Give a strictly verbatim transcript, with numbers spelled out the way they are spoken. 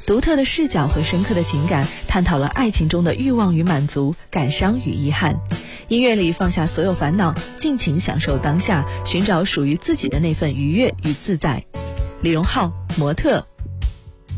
独特的视角和深刻的情感，探讨了爱情中的欲望与满足、感伤与遗憾。音乐里放下所有烦恼，尽情享受当下，寻找属于自己的那份愉悦与自在。李荣浩，模特，